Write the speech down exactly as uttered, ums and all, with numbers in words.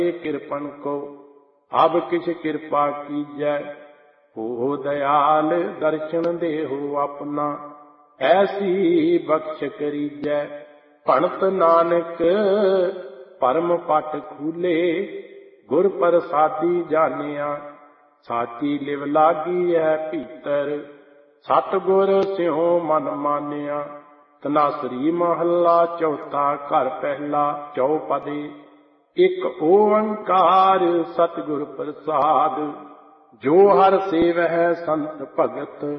किरपन को अब किछ कृपा कीजै। हो दयाल दर्शन देहो अपना ऐसी बख्श करीजै। भणत नानक परम पट खूले गुर प्रसादी जानिया। साची लिव लागी है भीतर सतगुर स्यों मन मानिया। तनासरी महला चौथा घर पहला चौपदी। एक ओंकार सतगुर प्रसाद जो हर सेवै संत भगत।